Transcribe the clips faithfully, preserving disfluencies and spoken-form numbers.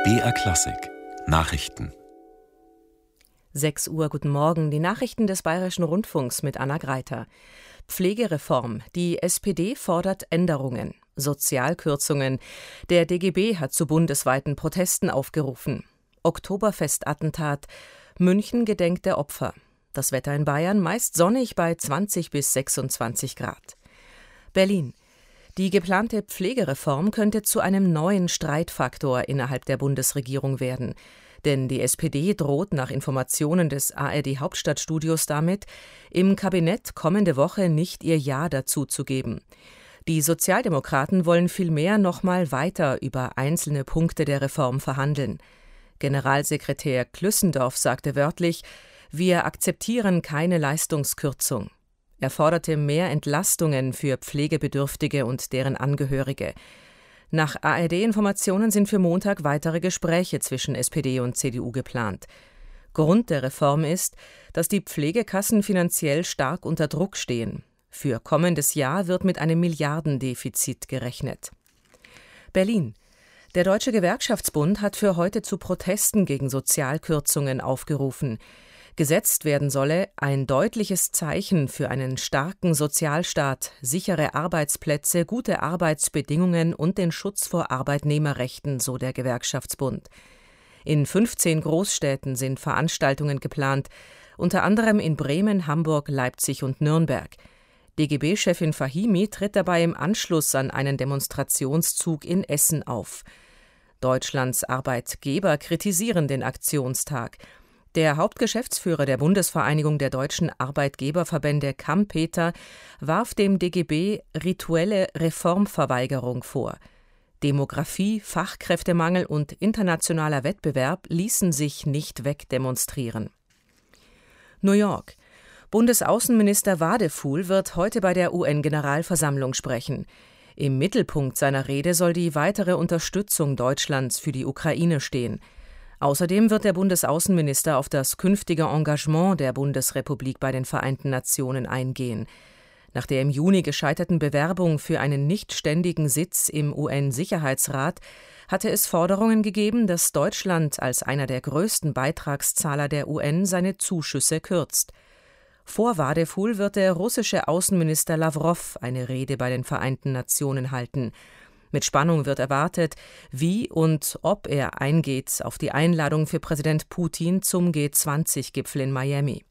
B R Klassik Nachrichten. sechs Uhr, guten Morgen. Die Nachrichten des Bayerischen Rundfunks mit Anna Greiter. Pflegereform. Die S P D fordert Änderungen. Sozialkürzungen. Der D G B hat zu bundesweiten Protesten aufgerufen. Oktoberfestattentat. München gedenkt der Opfer. Das Wetter in Bayern meist sonnig bei zwanzig bis sechsundzwanzig Grad. Berlin. Die geplante Pflegereform könnte zu einem neuen Streitfaktor innerhalb der Bundesregierung werden. Denn die S P D droht nach Informationen des A R D-Hauptstadtstudios damit, im Kabinett kommende Woche nicht ihr Ja dazu zu geben. Die Sozialdemokraten wollen vielmehr noch mal weiter über einzelne Punkte der Reform verhandeln. Generalsekretär Klüssendorf sagte wörtlich: Wir akzeptieren keine Leistungskürzung. Er forderte mehr Entlastungen für Pflegebedürftige und deren Angehörige. Nach A R D-Informationen sind für Montag weitere Gespräche zwischen S P D und C D U geplant. Grund der Reform ist, dass die Pflegekassen finanziell stark unter Druck stehen. Für kommendes Jahr wird mit einem Milliardendefizit gerechnet. Berlin. Der Deutsche Gewerkschaftsbund hat für heute zu Protesten gegen Sozialkürzungen aufgerufen. Gesetzt werden solle ein deutliches Zeichen für einen starken Sozialstaat, sichere Arbeitsplätze, gute Arbeitsbedingungen und den Schutz vor Arbeitnehmerrechten, so der Gewerkschaftsbund. In fünfzehn Großstädten sind Veranstaltungen geplant, unter anderem in Bremen, Hamburg, Leipzig und Nürnberg. D G B-Chefin Fahimi tritt dabei im Anschluss an einen Demonstrationszug in Essen auf. Deutschlands Arbeitgeber kritisieren den Aktionstag. Der Hauptgeschäftsführer der Bundesvereinigung der deutschen Arbeitgeberverbände Kampeter warf dem D G B rituelle Reformverweigerung vor. Demografie, Fachkräftemangel und internationaler Wettbewerb ließen sich nicht wegdemonstrieren. New York. Bundesaußenminister Wadefuhl wird heute bei der U N-Generalversammlung sprechen. Im Mittelpunkt seiner Rede soll die weitere Unterstützung Deutschlands für die Ukraine stehen. Außerdem wird der Bundesaußenminister auf das künftige Engagement der Bundesrepublik bei den Vereinten Nationen eingehen. Nach der im Juni gescheiterten Bewerbung für einen nichtständigen Sitz im U N-Sicherheitsrat hatte es Forderungen gegeben, dass Deutschland als einer der größten Beitragszahler der U N seine Zuschüsse kürzt. Vor Wadefuhl wird der russische Außenminister Lawrow eine Rede bei den Vereinten Nationen halten. Mit Spannung wird erwartet, wie und ob er eingeht auf die Einladung für Präsident Putin zum G zwanzig Gipfel in Miami.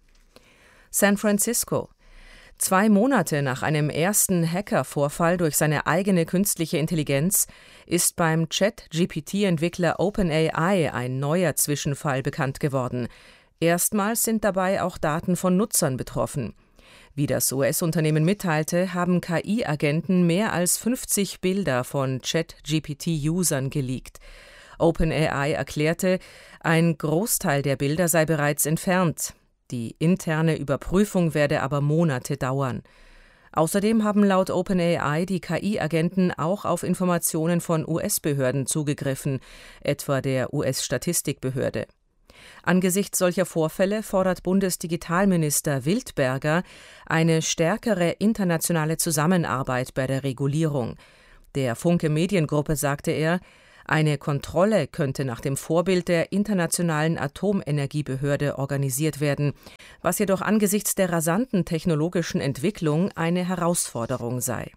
San Francisco. Zwei Monate nach einem ersten Hacker-Vorfall durch seine eigene künstliche Intelligenz ist beim Chat-G P T-Entwickler OpenAI ein neuer Zwischenfall bekannt geworden. Erstmals sind dabei auch Daten von Nutzern betroffen. Wie das U S-Unternehmen mitteilte, haben K I-Agenten mehr als fünfzig Bilder von Chat-G P T-Usern geleakt. OpenAI erklärte, ein Großteil der Bilder sei bereits entfernt. Die interne Überprüfung werde aber Monate dauern. Außerdem haben laut OpenAI die K I-Agenten auch auf Informationen von U S-Behörden zugegriffen, etwa der U S-Statistikbehörde. Angesichts solcher Vorfälle fordert Bundesdigitalminister Wildberger eine stärkere internationale Zusammenarbeit bei der Regulierung. Der Funke Mediengruppe sagte er, eine Kontrolle könnte nach dem Vorbild der Internationalen Atomenergiebehörde organisiert werden, was jedoch angesichts der rasanten technologischen Entwicklung eine Herausforderung sei.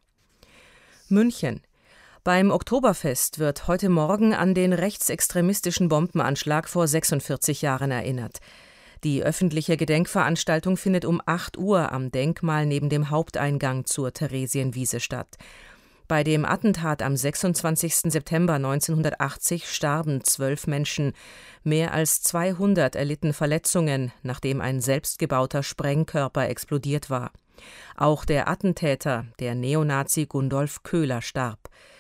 München. Beim Oktoberfest wird heute Morgen an den rechtsextremistischen Bombenanschlag vor sechsundvierzig Jahren erinnert. Die öffentliche Gedenkveranstaltung findet um acht Uhr am Denkmal neben dem Haupteingang zur Theresienwiese statt. Bei dem Attentat am sechsundzwanzigsten September neunzehnhundertachtzig starben zwölf Menschen. Mehr als zweihundert erlitten Verletzungen, nachdem ein selbstgebauter Sprengkörper explodiert war. Auch der Attentäter, der Neonazi Gundolf Köhler, starb.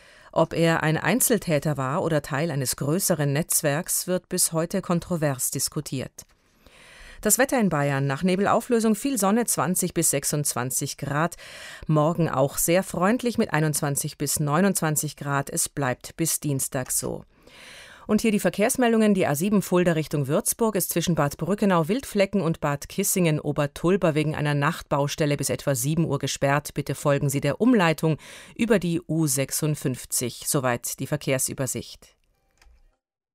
Ob er ein Einzeltäter war oder Teil eines größeren Netzwerks, wird bis heute kontrovers diskutiert. Das Wetter in Bayern: nach Nebelauflösung viel Sonne, zwanzig bis sechsundzwanzig Grad. Morgen auch sehr freundlich mit einundzwanzig bis neunundzwanzig Grad. Es bleibt bis Dienstag so. Und hier die Verkehrsmeldungen. Die A sieben Fulda Richtung Würzburg ist zwischen Bad Brückenau-Wildflecken und Bad Kissingen-Obertulber wegen einer Nachtbaustelle bis etwa sieben Uhr gesperrt. Bitte folgen Sie der Umleitung über die U sechsundfünfzig. Soweit die Verkehrsübersicht.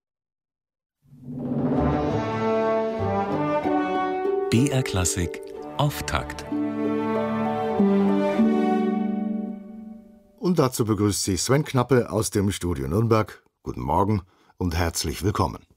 B R Klassik Auftakt. Und dazu begrüßt Sie Sven Knappe aus dem Studio Nürnberg. Guten Morgen und herzlich willkommen.